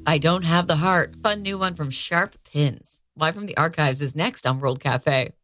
I Don't Have the Heart. Fun new one from Sharp Pins. Live from the archives is next on World Cafe.